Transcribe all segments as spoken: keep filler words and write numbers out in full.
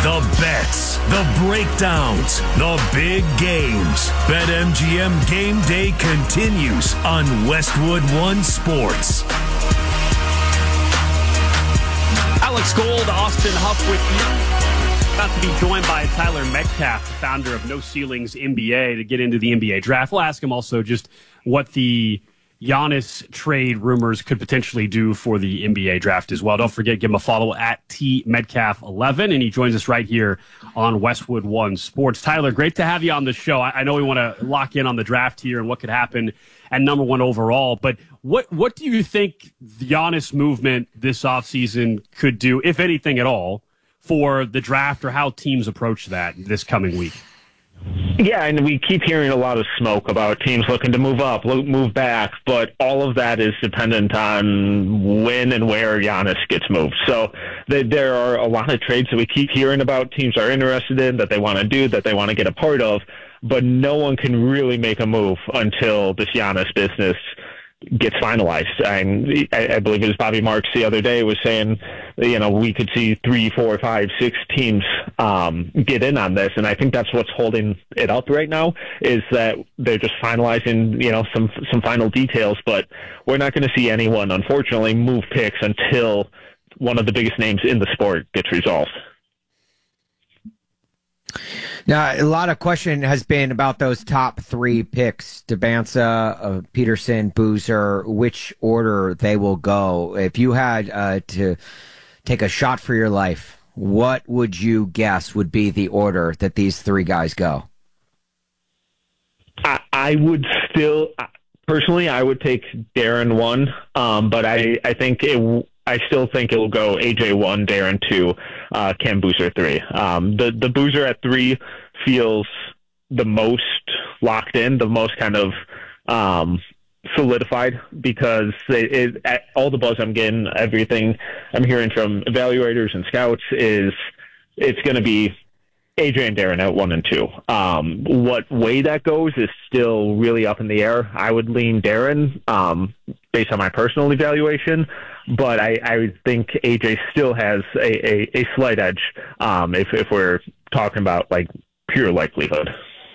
The bets, the breakdowns, the big games. BetMGM Game Day continues on Westwood One Sports. Alex Gold, Austin Huff with you. About to be joined by Tyler Metcalf, founder of No Ceilings N B A, to get into the N B A draft. We'll ask him also just what the Giannis trade rumors could potentially do for the N B A draft as well. Don't forget, give him a follow at T Metcalf eleven, and he joins us right here on Westwood One Sports. Tyler, great to have you on the show. I, I know we want to lock in on the draft here and what could happen at number one overall, but what what do you think the Giannis movement this offseason could do, if anything at all, for the draft or how teams approach that this coming week? Yeah, and we keep hearing a lot of smoke about teams looking to move up, move back, but all of that is dependent on when and where Giannis gets moved. So there are a lot of trades that we keep hearing about teams are interested in, that they want to do, that they want to get a part of, but no one can really make a move until this Giannis business gets finalized. And I, I believe it was Bobby Marks the other day was saying, you know, we could see three, four, five, six teams um, get in on this. And I think that's what's holding it up right now, is that they're just finalizing, you know, some some final details. But we're not going to see anyone, unfortunately, move picks until one of the biggest names in the sport gets resolved. Now, a lot of question has been about those top three picks, Debanza, uh, Peterson, Boozer, which order they will go. If you had uh, to take a shot for your life, what would you guess would be the order that these three guys go? I, I would still, personally, I would take Deron one, um, but I, I think it I still think it will go A J one, Deron two, uh, Cam Boozer three. Um, the, the Boozer at three feels the most locked in, the most kind of um, solidified, because it, it, all the buzz I'm getting, everything I'm hearing from evaluators and scouts is it's going to be A J and Deron at one and two. Um, what way that goes is still really up in the air. I would lean Deron um, based on my personal evaluation, but I, I would think A J still has a, a, a slight edge um, if, if we're talking about like pure likelihood.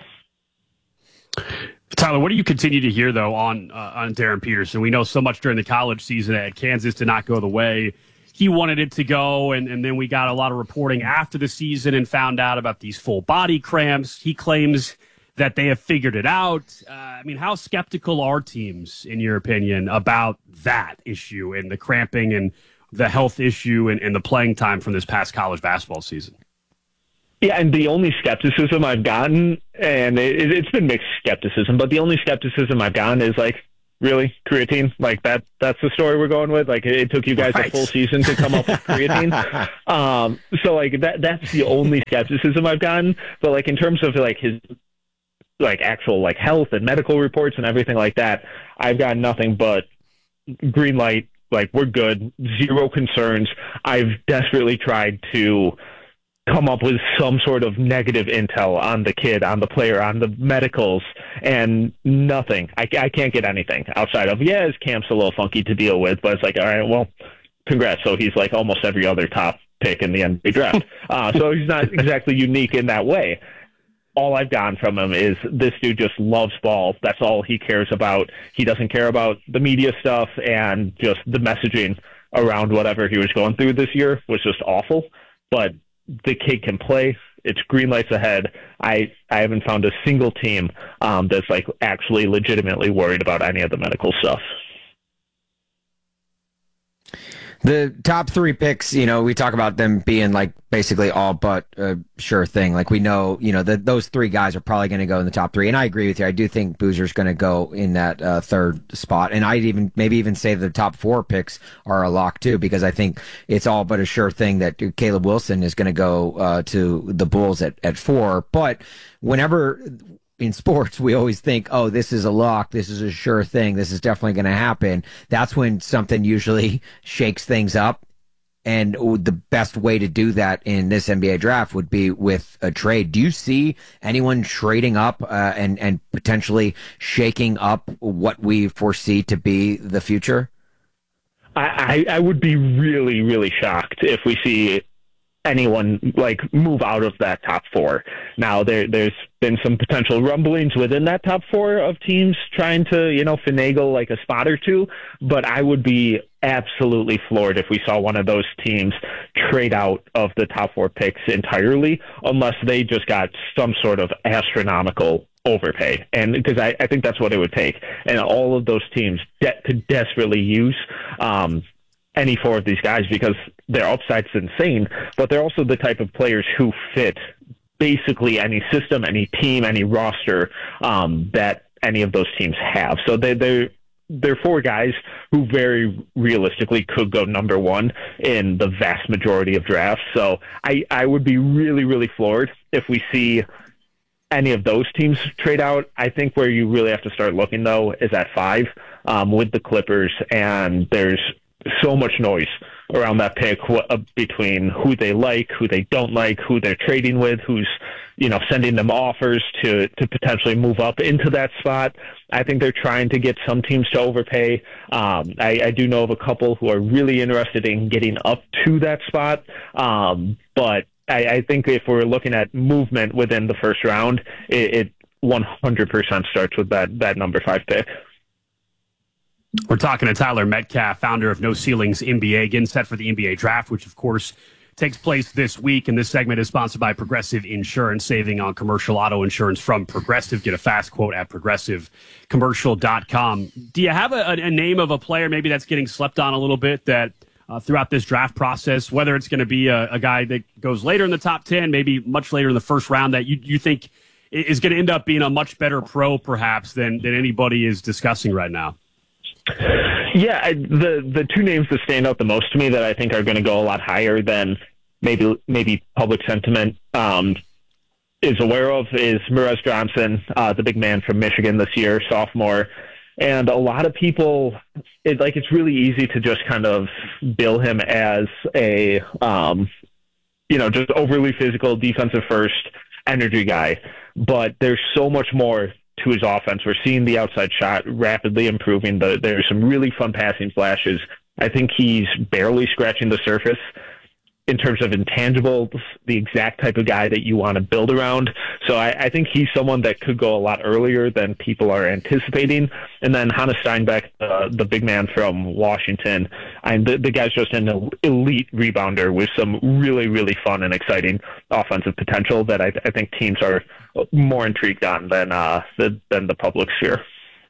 Tyler, what do you continue to hear, though, on uh, on Darren Peterson? We know so much during the college season at Kansas did not go the way he wanted it to go, and, and then we got a lot of reporting after the season and found out about these full body cramps. He claims that they have figured it out. Uh, I mean, how skeptical are teams, in your opinion, about that issue and the cramping and the health issue and, and the playing time from this past college basketball season? Yeah, and the only skepticism I've gotten, and it, it's been mixed skepticism, but the only skepticism I've gotten is like, really, creatine? Like that? That's the story we're going with. Like it, it took you guys right. a full season to come up with creatine. um, so like that that's the only skepticism I've gotten. But like in terms of like his like actual like health and medical reports and everything like that, I've got nothing but green light. Like we're good, zero concerns. I've desperately tried to come up with some sort of negative intel on the kid, on the player, on the medicals, and nothing. I, I can't get anything outside of, yeah, his camp's a little funky to deal with, but it's like, all right, well, congrats. So he's like almost every other top pick in the N B A draft. Uh, so he's not exactly unique in that way. All I've gotten from him is this dude just loves ball. That's all he cares about. He doesn't care about the media stuff, and just the messaging around whatever he was going through this year was just awful. But the kid can play. It's green lights ahead. I, I haven't found a single team um, that's like actually legitimately worried about any of the medical stuff. The top three picks, you know, we talk about them being like basically all but a sure thing. Like we know, you know, that those three guys are probably going to go in the top three. And I agree with you. I do think Boozer's going to go in that uh, third spot. And I'd even maybe even say the top four picks are a lock too, because I think it's all but a sure thing that Caleb Wilson is going to go uh, to the Bulls at, at four. But whenever in sports, we always think, oh, this is a lock, this is a sure thing, this is definitely going to happen. That's when something usually shakes things up. And the best way to do that in this N B A draft would be with a trade. Do you see anyone trading up uh, and, and potentially shaking up what we foresee to be the future? I, I, I would be really, really shocked if we see anyone like move out of that top four. Now there there's been some potential rumblings within that top four of teams trying to, you know, finagle like a spot or two, but I would be absolutely floored if we saw one of those teams trade out of the top four picks entirely, unless they just got some sort of astronomical overpay. And because I, I think that's what it would take. And all of those teams de- could desperately use um, any four of these guys because their upside's insane, but they're also the type of players who fit basically any system, any team, any roster um, that any of those teams have. So they, they're, they're four guys who very realistically could go number one in the vast majority of drafts. So I, I would be really, really floored if we see any of those teams trade out. I think where you really have to start looking, though, is at five um, with the Clippers, and there's so much noise around that pick uh, between who they like, who they don't like, who they're trading with, who's, you know, sending them offers to, to potentially move up into that spot. I think they're trying to get some teams to overpay. Um, I, I do know of a couple who are really interested in getting up to that spot. Um, but I, I think if we're looking at movement within the first round, it, it one hundred percent starts with that, that number five pick. We're talking to Tyler Metcalf, founder of No Ceilings N B A, getting set for the N B A draft, which, of course, takes place this week. And this segment is sponsored by Progressive Insurance, saving on commercial auto insurance from Progressive. Get a fast quote at progressive commercial dot com. Do you have a, a name of a player maybe that's getting slept on a little bit that uh, throughout this draft process, whether it's going to be a, a guy that goes later in the top ten, maybe much later in the first round, that you, you think is going to end up being a much better pro, perhaps, than, than anybody is discussing right now? Yeah, I, the the two names that stand out the most to me that I think are going to go a lot higher than maybe maybe public sentiment um, is aware of is Merez Johnson, uh, the big man from Michigan this year, sophomore. And a lot of people, it, like it's really easy to just kind of bill him as a, um, you know, just overly physical, defensive first energy guy. But there's so much more to his offense. We're seeing the outside shot rapidly improving. The, there's some really fun passing flashes. I think he's barely scratching the surface in terms of intangibles, the exact type of guy that you want to build around. So I, I think he's someone that could go a lot earlier than people are anticipating. And then Hannes Steinbeck, uh, the big man from Washington, and the, the guy's just an elite rebounder with some really, really fun and exciting offensive potential that I, I think teams are more intrigued on than uh, the, than the public sphere.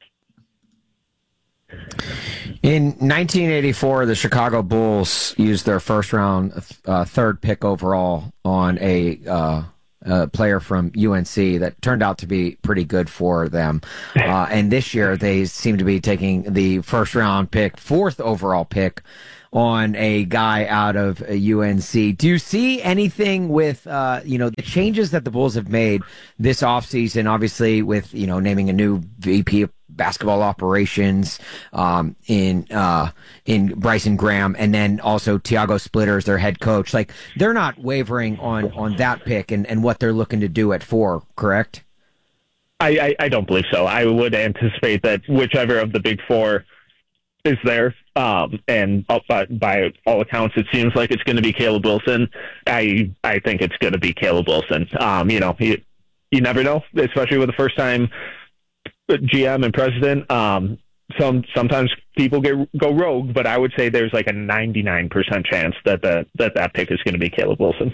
In nineteen eighty-four, the Chicago Bulls used their first round, uh, third pick overall on a, uh, a player from U N C that turned out to be pretty good for them. Uh, and this year, they seem to be taking the first round pick, fourth overall pick, on a guy out of U N C. Do you see anything with, uh, you know, the changes that the Bulls have made this offseason, obviously with, you know, naming a new V P of basketball operations um, in uh, in Bryson Graham, and then also Tiago Splitter as their head coach? Like, they're not wavering on, on that pick and, and what they're looking to do at four, correct? I, I, I don't believe so. I would anticipate that whichever of the big four is there, um, and by, by all accounts, it seems like it's going to be Caleb Wilson. I I think it's going to be Caleb Wilson. Um, you know, you, you never know, especially with the first time G M and president. Um, some sometimes people get go rogue, but I would say there's like a ninety-nine percent chance that the, that that pick is going to be Caleb Wilson.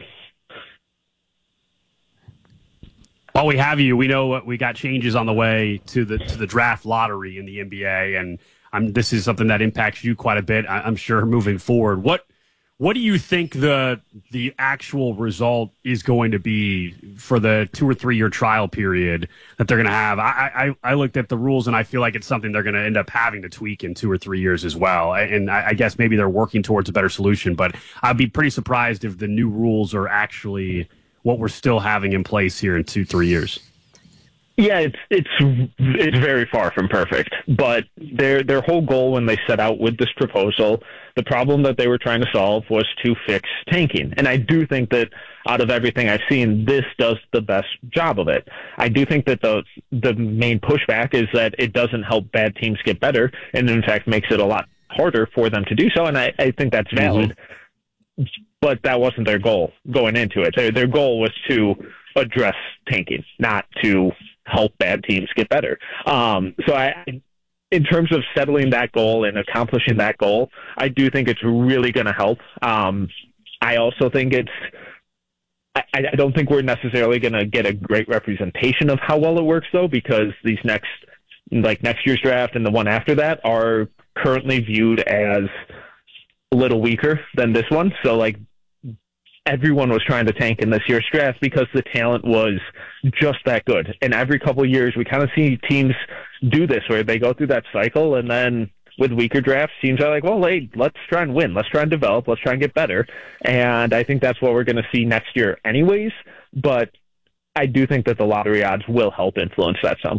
While we have you, we know we got changes on the way to the to the draft lottery in the N B A, and I'm, this is something that impacts you quite a bit, I'm sure, moving forward. What what do you think the the actual result is going to be for the two or three year trial period that they're going to have? I, I I looked at the rules, and I feel like it's something they're going to end up having to tweak in two or three years as well. And I, I guess maybe they're working towards a better solution, but I'd be pretty surprised if the new rules are actually what we're still having in place here in two, three years. Yeah, it's it's it's very far from perfect, but their their whole goal when they set out with this proposal, the problem that they were trying to solve was to fix tanking. And I do think that out of everything I've seen, this does the best job of it. I do think that the the main pushback is that it doesn't help bad teams get better, and in fact makes it a lot harder for them to do so, and I, I think that's valid. Mm-hmm. but that wasn't their goal going into it. Their, their goal was to address tanking, not to help bad teams get better. Um, so I, in terms of settling that goal and accomplishing that goal, I do think it's really going to help. Um, I also think it's, I, I don't think we're necessarily going to get a great representation of how well it works, though, because these next, like next year's draft and the one after that are currently viewed as a little weaker than this one. So, like, everyone was trying to tank in this year's draft because the talent was just that good. And every couple of years, we kind of see teams do this where they go through that cycle, and then with weaker drafts, teams are like, well, hey, let's try and win. Let's try and develop. Let's try and get better. And I think that's what we're going to see next year anyways. But I do think that the lottery odds will help influence that some.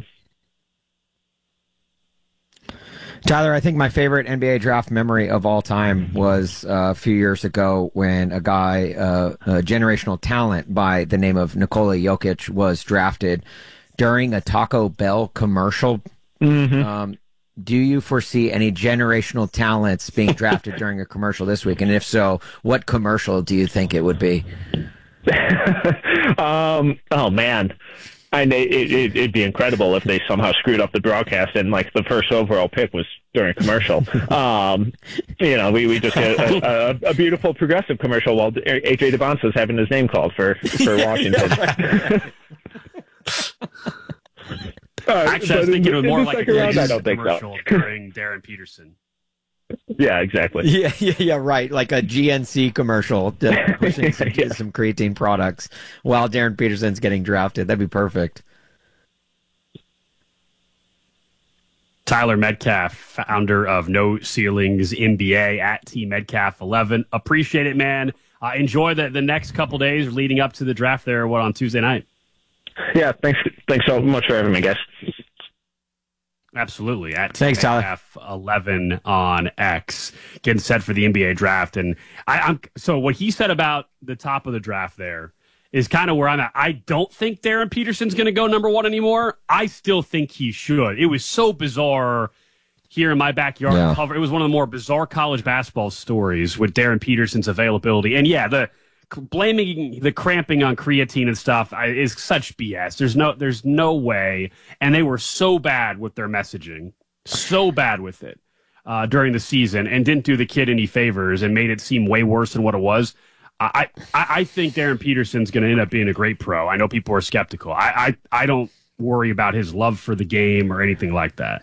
Tyler, I think my favorite N B A draft memory of all time was uh, a few years ago when a guy, uh, a generational talent by the name of Nikola Jokic, was drafted during a Taco Bell commercial. Mm-hmm. Um, do you foresee any generational talents being drafted during a commercial this week? And if so, what commercial do you think it would be? um, oh, man. I it, it, it'd be incredible if they somehow screwed up the broadcast and like the first overall pick was during a commercial. um, you know, we, we just get a, a, a beautiful progressive commercial while A J Devonta's having his name called for for Washington. uh, Actually, I was thinking it was more like a round, I don't think commercial so. during Darren Peterson. Yeah, exactly. Yeah, yeah, yeah, right. Like a G N C commercial to pushing some, Yeah. some creatine products while Darren Peterson's getting drafted. That'd be perfect. Tyler Metcalf, founder of No Ceilings N B A at T Metcalf eleven. Appreciate it, man. Uh, enjoy the, the next couple days leading up to the draft there, what, on Tuesday night? Yeah, thanks Thanks so much for having me, guys. Absolutely. At T Thanks, Tyler. Metcalf eleven on X, getting set for the N B A draft. And I, I'm so what he said about the top of the draft there is kind of where I'm at. I don't think Darren Peterson's going to go number one anymore. I still think he should. It was so bizarre here in my backyard Yeah. cover. It was one of the more bizarre college basketball stories with Darren Peterson's availability. And yeah, the blaming the cramping on creatine and stuff I, is such B S. There's no, there's no way. And they were so bad with their messaging, so bad with it uh, during the season, and didn't do the kid any favors and made it seem way worse than what it was. I, I, I think Darren Peterson's going to end up being a great pro. I know people are skeptical. I, I, I don't worry about his love for the game or anything like that.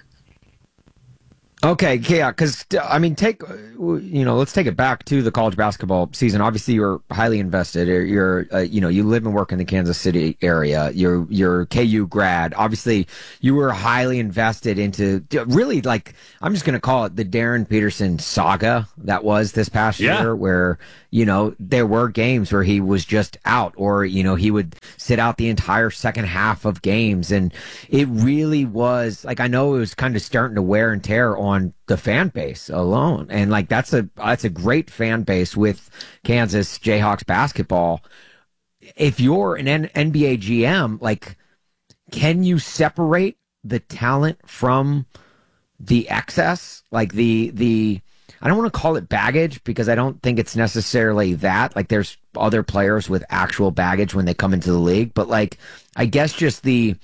Okay, yeah, because, I mean, take, you know, let's take it back to the college basketball season. Obviously, you're highly invested. You're, you're uh, you know, you live and work in the Kansas City area. You're, you're K U grad. Obviously, you were highly invested into, really, like, I'm just going to call it the Darren Peterson saga that was this past Yeah. year, where, you know, there were games where he was just out, or, you know, he would sit out the entire second half of games. And it really was, like, I know it was kind of starting to wear and tear on the fan base alone. And like, that's a, that's a great fan base with Kansas Jayhawks basketball. If you're an N- NBA G M, like, can you separate the talent from the excess? Like the, the, I don't want to call it baggage because I don't think it's necessarily that. Like, there's other players with actual baggage when they come into the league, but like, I guess just the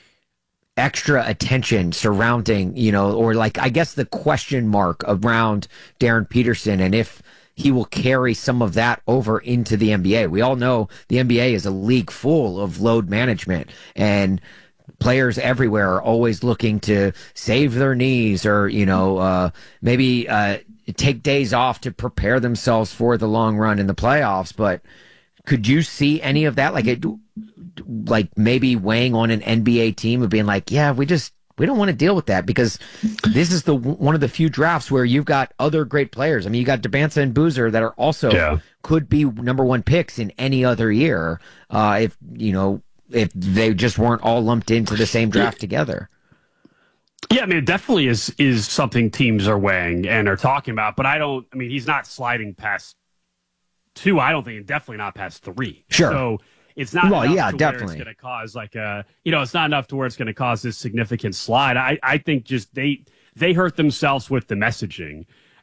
extra attention surrounding, you know, or like, I guess the question mark around Darren Peterson and if he will carry some of that over into the N B A. We all know the N B A is a league full of load management, and players everywhere are always looking to save their knees or, you know, uh, maybe uh, take days off to prepare themselves for the long run in the playoffs. But could you see any of that? Like, it, like maybe weighing on an N B A team of being like, yeah, we just, we don't want to deal with that because this is the one of the few drafts where you've got other great players. I mean, you got Debanza and Boozer that are also Yeah. could be number one picks in any other year. Uh, if, you know, if they just weren't all lumped into the same draft together. Yeah, I mean, it definitely is is something teams are weighing and are talking about. But I don't. I mean, he's not sliding past two. I don't think, definitely not past three. Sure. So it's not. Well, enough yeah, to definitely. Where it's going to cause like a. You know, it's not enough to where it's going to cause this significant slide. I I think just they they hurt themselves with the messaging.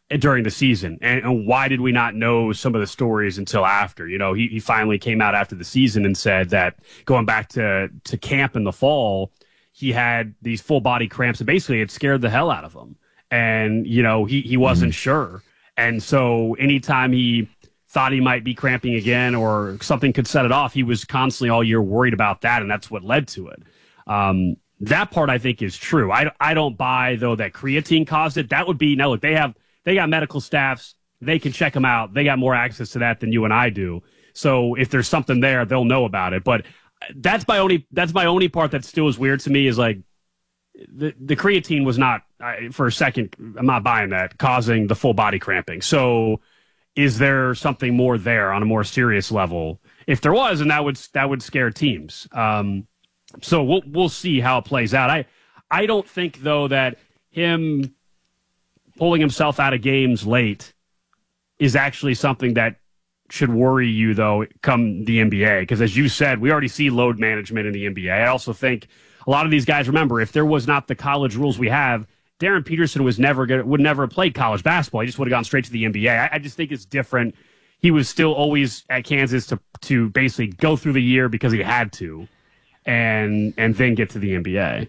during the season. And, and why did we not know some of the stories until after? You know, he, he finally came out after the season and said that going back to, to camp in the fall, he had these full body cramps and basically it scared the hell out of him. And, you know, he, he wasn't mm-hmm. sure. And so anytime he thought he might be cramping again or something could set it off, he was constantly all year worried about that. And that's what led to it. Um, that part I think is true. I, I don't buy though that creatine caused it. That would be, now look, they have, they got medical staffs. They can check them out. They got more access to that than you and I do. So if there's something there, they'll know about it. But that's my only, that's my only part that still is weird to me is like the, the creatine was not, I, for a second, I'm not buying that, causing the full body cramping. So is there something more there on a more serious level? If there was, and that would that would scare teams. Um, so we'll we'll see how it plays out. I I don't think though that him pulling himself out of games late is actually something that should worry you though come the N B A, because as you said, we already see load management in the N B A. I also think a lot of these guys, remember, if there was not the college rules we have, Darren Peterson was never gonna, would never have played college basketball. He just would have gone straight to the N B A. I, I just think it's different. He was still always at Kansas to to basically go through the year because he had to, and and then get to the N B A.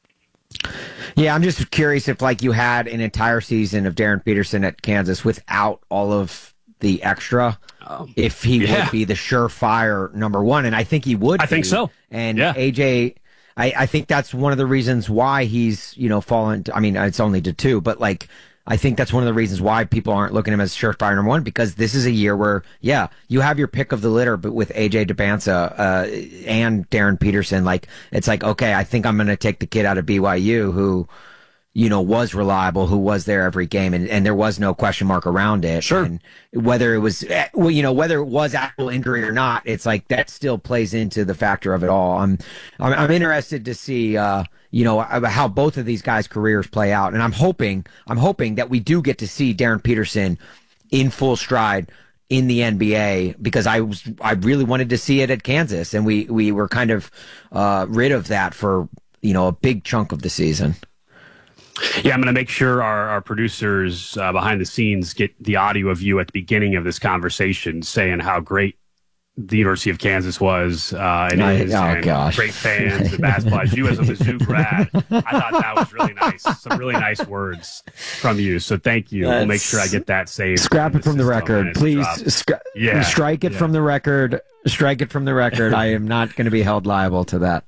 Yeah, I'm just curious if like you had an entire season of Darren Peterson at Kansas without all of the extra, um, if he yeah. would be the surefire number one, and I think he would. I be. think so. And yeah. A J. I, I think that's one of the reasons why he's, you know, fallen. To, I mean, it's only to two, but like, I think that's one of the reasons why people aren't looking at him as surefire number one, because this is a year where, yeah, you have your pick of the litter, but with A J Debinsa uh, and Darren Peterson, like, it's like, okay, I think I'm going to take the kid out of B Y U who, you know, was reliable, who was there every game, and, and there was no question mark around it. Sure. And whether it was, well, you know, whether it was actual injury or not, it's like that still plays into the factor of it all. I'm, I'm, I'm interested to see, uh, you know, how both of these guys' careers play out, and I'm hoping, I'm hoping that we do get to see Darren Peterson in full stride in the N B A, because I was, I really wanted to see it at Kansas, and we, we were kind of uh, rid of that for, you know, a big chunk of the season. Yeah, I'm going to make sure our, our producers uh, behind the scenes get the audio of you at the beginning of this conversation saying how great the University of Kansas was uh, and I, is, oh, and gosh. great fans and basketball. As you as a Mizzou grad, I thought that was really nice. Some really nice words from you. So thank you. That's, we'll make sure I get that saved. Scrap it from the record. Please scra- yeah, strike it yeah. from the record. Strike it from the record. I am not going to be held liable to that.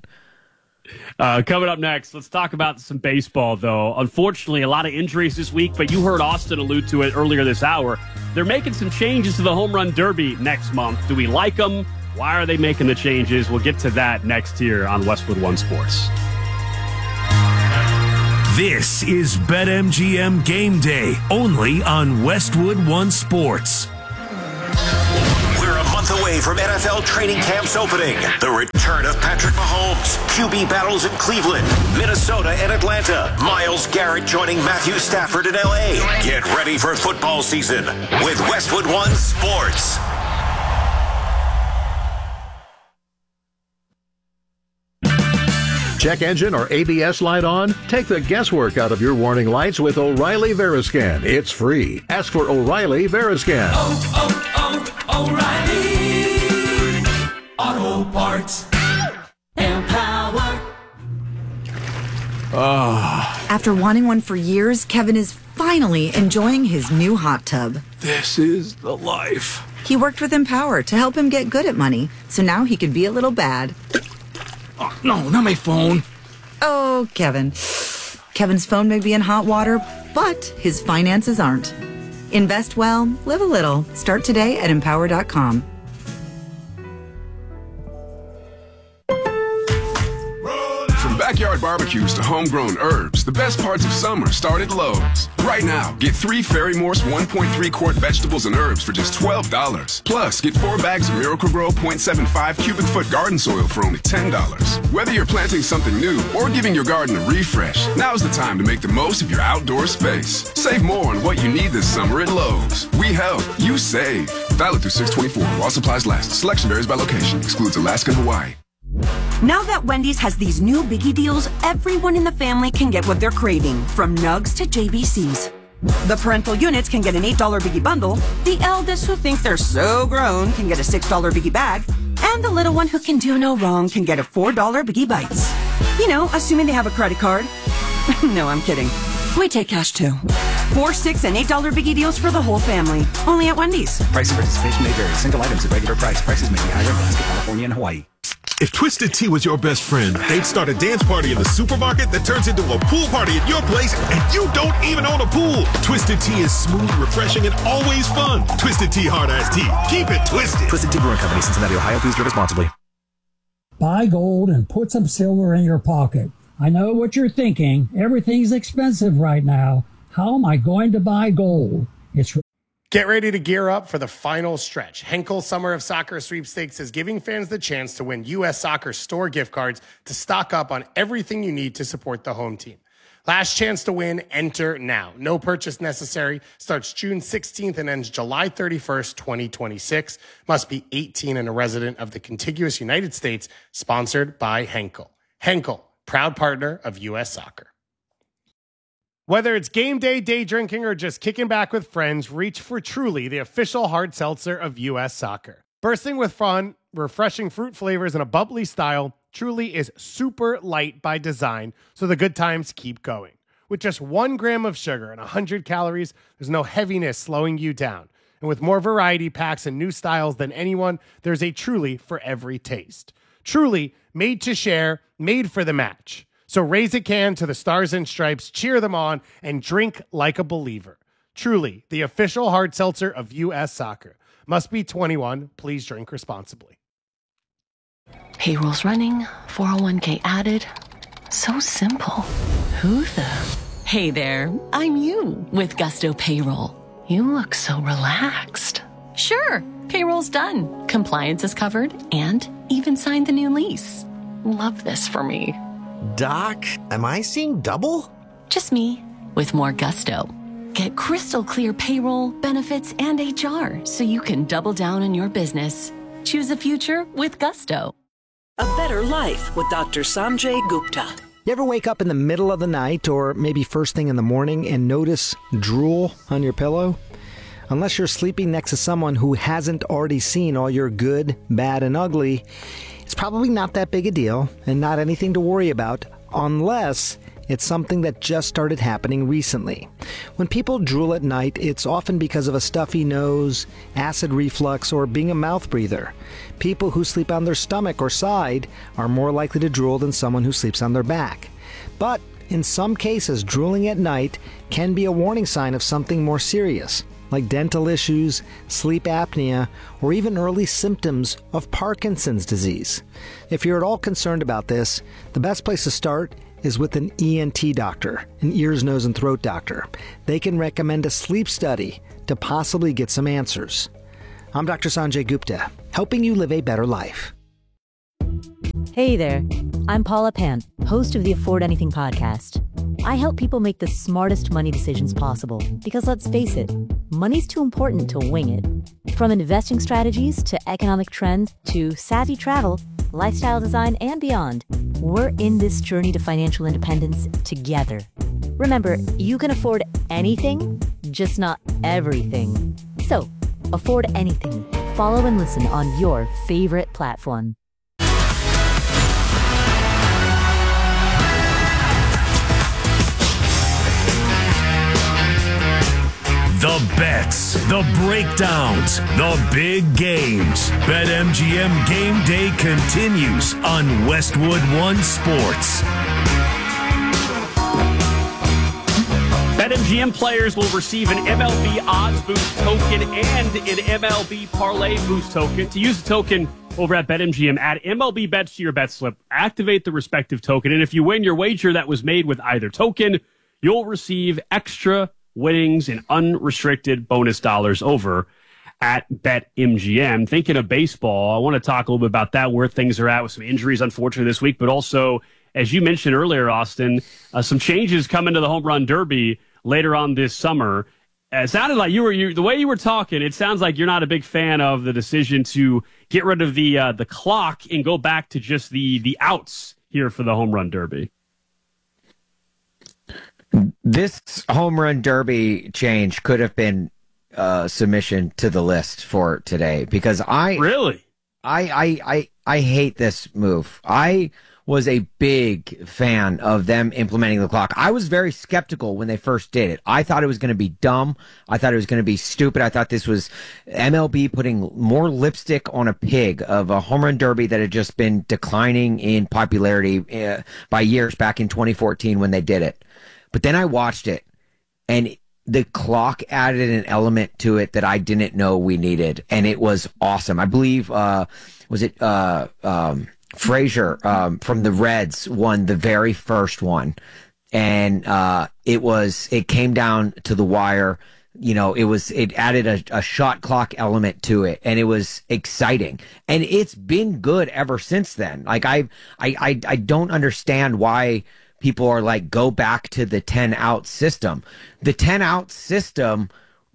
Uh, coming up next, let's talk about some baseball, though. Unfortunately, a lot of injuries this week, but you heard Austin allude to it earlier this hour. They're making some changes to the Home Run Derby next month. Do we like them? Why are they making the changes? We'll get to that next here on Westwood One Sports. This is BetMGM Game Day, only on Westwood One Sports. Away from N F L training camps opening. The return of Patrick Mahomes. Q B battles in Cleveland, Minnesota, and Atlanta. Myles Garrett joining Matthew Stafford in L A. Get ready for football season with Westwood One Sports. Check engine or A B S light on? Take the guesswork out of your warning lights with O'Reilly Veriscan. It's free. Ask for O'Reilly Veriscan. Oh, oh, oh, O'Reilly Auto Parts. Empower. Oh. After wanting one for years, Kevin is finally enjoying his new hot tub. This is the life. He worked with Empower to help him get good at money, so now he could be a little bad. Oh, no, not my phone. Oh, Kevin. Kevin's phone may be in hot water, but his finances aren't. Invest well, live a little. Start today at empower dot com. From backyard barbecues to homegrown herbs, the best parts of summer start at Lowe's. Right now, get three Fairy Morse one point three quart vegetables and herbs for just twelve dollars. Plus, get four bags of Miracle-Gro point seven five cubic foot garden soil for only ten dollars. Whether you're planting something new or giving your garden a refresh, now's the time to make the most of your outdoor space. Save more on what you need this summer at Lowe's. We help, you save. Valid through six twenty-four while supplies last. Selection varies by location. Excludes Alaska and Hawaii. Now that Wendy's has these new biggie deals, everyone in the family can get what they're craving, from nugs to J B Cs. The parental units can get an eight dollar Biggie bundle, the eldest who think they're so grown can get a six dollar Biggie bag, and the little one who can do no wrong can get a four dollar Biggie Bites. You know, assuming they have a credit card. No, I'm kidding. We take cash too. Four, six, and eight dollar Biggie deals for the whole family. Only at Wendy's. Price and participation may vary. Single items at regular price. Prices may be higher in Alaska, California, and Hawaii. If Twisted Tea was your best friend, they'd start a dance party in the supermarket that turns into a pool party at your place, and you don't even own a pool. Twisted Tea is smooth, refreshing, and always fun. Twisted Tea Hard Ice Tea. Keep it twisted. Twisted Tea Brewing Company, Cincinnati, Ohio. Please drink responsibly. Buy gold and put some silver in your pocket. I know what you're thinking. Everything's expensive right now. How am I going to buy gold? It's Get ready to gear up for the final stretch. Henkel Summer of Soccer Sweepstakes is giving fans the chance to win U S Soccer store gift cards to stock up on everything you need to support the home team. Last chance to win, enter now. No purchase necessary. Starts June sixteenth and ends July thirty-first, twenty twenty-six. Must be eighteen and a resident of the contiguous United States. Sponsored by Henkel. Henkel, proud partner of U S Soccer. Whether it's game day, day drinking, or just kicking back with friends, reach for Truly, the official hard seltzer of U S Soccer. Bursting with fun, refreshing fruit flavors, and a bubbly style, Truly is super light by design, so the good times keep going. With just one gram of sugar and one hundred calories, there's no heaviness slowing you down. And with more variety packs and new styles than anyone, there's a Truly for every taste. Truly, made to share, made for the match. So raise a can to the Stars and Stripes, cheer them on, and drink like a believer. Truly, the official hard seltzer of U S Soccer. Must be twenty-one. Please drink responsibly. Payroll's running, four oh one k added. So simple. Who the? Hey there, I'm you with Gusto Payroll. You look so relaxed. Sure, payroll's done. Compliance is covered and even signed the new lease. Love this for me. Doc, am I seeing double? Just me, with more gusto. Get crystal clear payroll, benefits, and H R so you can double down on your business. Choose a future with gusto. A better life with Doctor Sanjay Gupta. You ever wake up in the middle of the night or maybe first thing in the morning and notice drool on your pillow? Unless you're sleeping next to someone who hasn't already seen all your good, bad, and ugly, it's probably not that big a deal and not anything to worry about unless it's something that just started happening recently. When people drool at night, it's often because of a stuffy nose, acid reflux, or being a mouth breather. People who sleep on their stomach or side are more likely to drool than someone who sleeps on their back. But in some cases, drooling at night can be a warning sign of something more serious, like dental issues, sleep apnea, or even early symptoms of Parkinson's disease. If you're at all concerned about this, the best place to start is with an E N T doctor, an ears, nose, and throat doctor. They can recommend a sleep study to possibly get some answers. I'm Doctor Sanjay Gupta, helping you live a better life. Hey there, I'm Paula Pan, host of the Afford Anything podcast. I help people make the smartest money decisions possible because, let's face it, money's too important to wing it. From investing strategies to economic trends to savvy travel, lifestyle design, and beyond, we're in this journey to financial independence together. Remember, you can afford anything, just not everything. So, afford anything. Follow and listen on your favorite platform. The bets, the breakdowns, the big games. BetMGM Game Day continues on Westwood One Sports. BetMGM players will receive an M L B Odds Boost token and an M L B Parlay Boost token. To use the token over at BetMGM, add M L B bets to your bet slip, activate the respective token, and if you win your wager that was made with either token, you'll receive extra winnings and unrestricted bonus dollars over at BetMGM. Thinking of baseball, I want to talk a little bit about that, where things are at with some injuries, unfortunately, this week, but also, as you mentioned earlier, Austin, uh, some changes coming to the Home Run Derby later on this summer. Uh, it sounded like you were, you, the way you were talking, it sounds like you're not a big fan of the decision to get rid of the uh, the clock and go back to just the the outs here for the Home Run Derby. This home run derby change could have been uh, submission to the list for today because I really I I I, I hate this move. I was a big fan of them implementing the clock. I was very skeptical when they first did it. I thought it was going to be dumb. I thought it was going to be stupid. I thought this was M L B putting more lipstick on a pig of a home run derby that had just been declining in popularity uh, by years back in twenty fourteen when they did it. But then I watched it, and the clock added an element to it that I didn't know we needed, and it was awesome. I believe, uh, was it uh, um, Frazier um, from the Reds won the very first one, and uh, it was it came down to the wire. You know, it was it added a, a shot clock element to it, and it was exciting, and it's been good ever since then. Like I I I, I don't understand why people are like, go back to the ten out system. The ten out system,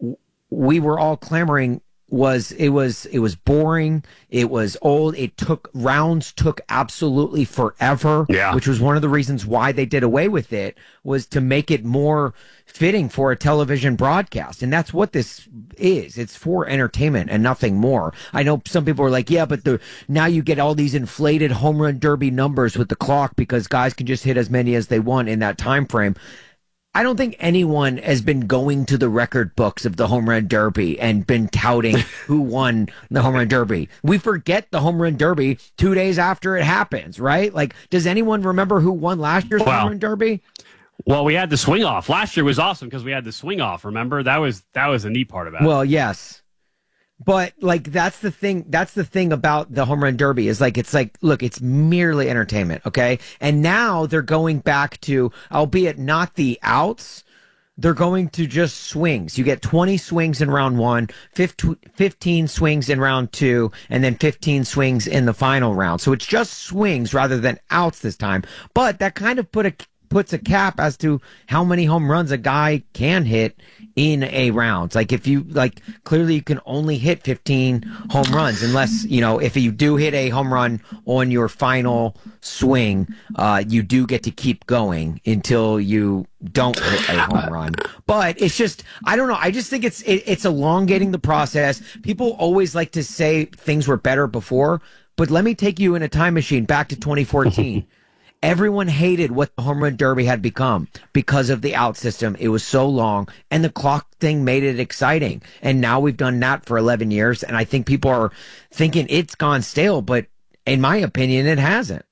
we were all clamoring was, it was, it was boring. It was old. It took rounds took absolutely forever, yeah. which was one of the reasons why they did away with it, was to make it more fitting for a television broadcast. And that's what this is. It's for entertainment and nothing more. I know some people are like, yeah, but the now you get all these inflated home run derby numbers with the clock because guys can just hit as many as they want in that time frame. I don't think anyone has been going to the record books of the home run derby and been touting who won the home run derby. We forget the home run derby two days after it happens, right? Like, does anyone remember who won last year's wow. home run derby? Well, we had the swing off. Last year was awesome because we had the swing off. Remember, that was that was a neat part about it. Well, yes. But like that's the thing that's the thing about the home run derby is like it's like look, it's merely entertainment, okay? And now they're going back to, albeit not the outs, they're going to just swings. You get twenty swings in round one, fifteen swings in round two, and then fifteen swings in the final round. So it's just swings rather than outs this time. But that kind of put a puts a cap as to how many home runs a guy can hit in a round. Like if you like, clearly you can only hit fifteen home runs unless, you know, if you do hit a home run on your final swing, uh, you do get to keep going until you don't hit a home run. But it's just, I don't know. I just think it's, it, it's elongating the process. People always like to say things were better before, but let me take you in a time machine back to twenty fourteen. Everyone hated what the home run derby had become because of the out system. It was so long, and the clock thing made it exciting. And now we've done that for eleven years, and I think people are thinking it's gone stale, but in my opinion, it hasn't.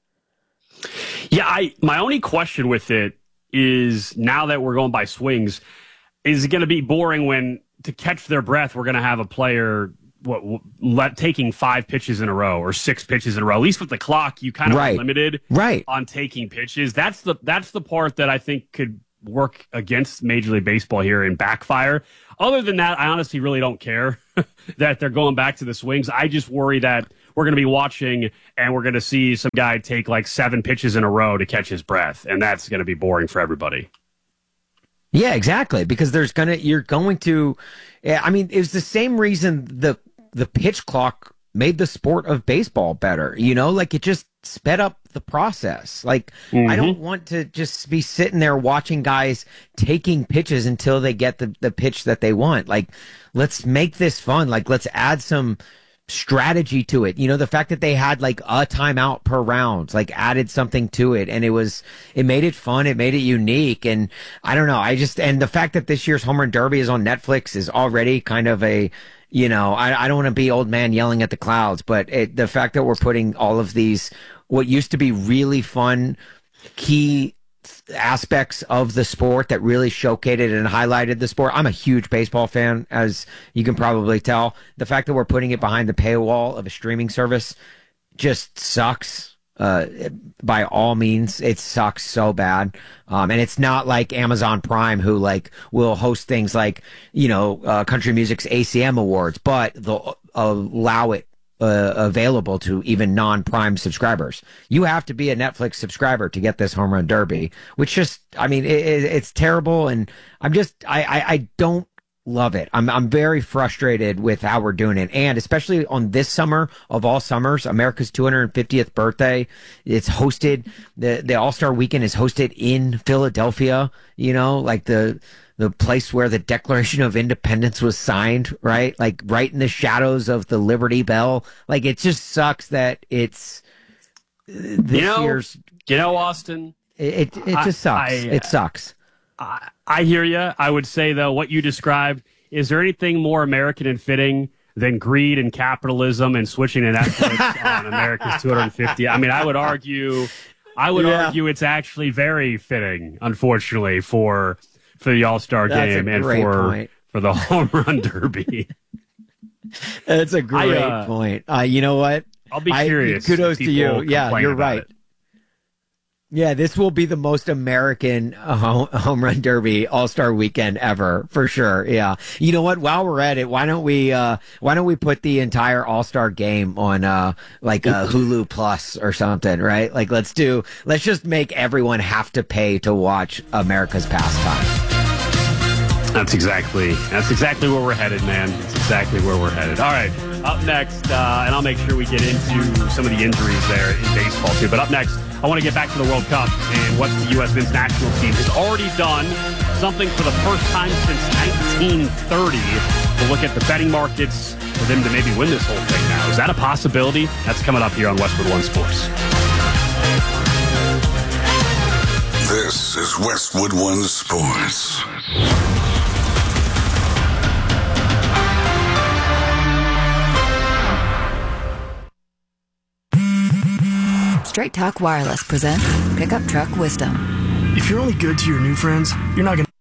Yeah, I my only question with it is, now that we're going by swings, is it going to be boring when, to catch their breath, we're going to have a player what let taking five pitches in a row or six pitches in a row? At least with the clock, you kind of right. are limited right. on taking pitches. That's the that's the part that I think could work against Major League Baseball here and backfire. Other than that, I honestly really don't care that they're going back to the swings. I just worry that we're going to be watching and we're going to see some guy take like seven pitches in a row to catch his breath, and that's going to be boring for everybody. Yeah, exactly. Because there's gonna you're going to. I mean, it was the same reason the. the pitch clock made the sport of baseball better, you know, like it just sped up the process. Like, mm-hmm. I don't want to just be sitting there watching guys taking pitches until they get the, the pitch that they want. Like, let's make this fun. Like, let's add some strategy to it. You know, the fact that they had like a timeout per round, like added something to it. And it was, it made it fun. It made it unique. And I don't know. I just, and the fact that this year's home run derby is on Netflix is already kind of a, you know, I, I don't want to be old man yelling at the clouds, but it, the fact that we're putting all of these, what used to be really fun, key aspects of the sport that really showcased and highlighted the sport. I'm a huge baseball fan, as you can probably tell. The fact that we're putting it behind the paywall of a streaming service just sucks. Uh, by all means, it sucks so bad. Um, and it's not like Amazon Prime, who like will host things like, you know, uh, country music's A C M awards, but they'll allow it uh, available to even non-Prime subscribers. You have to be a Netflix subscriber to get this home run derby, which just, I mean, it, it, it's terrible. And I'm just, I, I, I don't love it. I'm I'm very frustrated with how we're doing it, and especially on this summer of all summers, America's two hundred fiftieth birthday. It's hosted. the The All Star Weekend is hosted in Philadelphia. You know, like the the place where the Declaration of Independence was signed, right? Like right in the shadows of the Liberty Bell. Like it just sucks that it's this you know, year's. You know, Austin. It it, it just sucks. I, it sucks. I, I hear you. I would say, though, what you described, is there anything more American and fitting than greed and capitalism and switching to Netflix on America's two hundred fifty? I mean, I would argue, I would yeah. argue it's actually very fitting, unfortunately, for for the All-Star game and for, point. for the Home Run Derby. That's a great I, uh, point. Uh, you know what? I'll be curious. I, kudos to you. Yeah, you're right. It. Yeah, this will be the most American home, home run derby all-star weekend ever, for sure. Yeah. You know what? While we're at it, why don't we, uh, why don't we put the entire all-star game on, uh, like a Hulu Plus or something, right? Like, let's do, let's just make everyone have to pay to watch America's pastime. That's exactly, that's exactly where we're headed, man. That's exactly where we're headed. All right. Up next, uh, and I'll make sure we get into some of the injuries there in baseball, too. But up next, I want to get back to the World Cup and what the U S men's national team has already done, something for the first time since nineteen thirty, to look at the betting markets for them to maybe win this whole thing now. Is that a possibility? That's coming up here on Westwood One Sports. This is Westwood One Sports. Straight Talk Wireless presents Pickup Truck Wisdom. If you're only good to your new friends, you're not going to...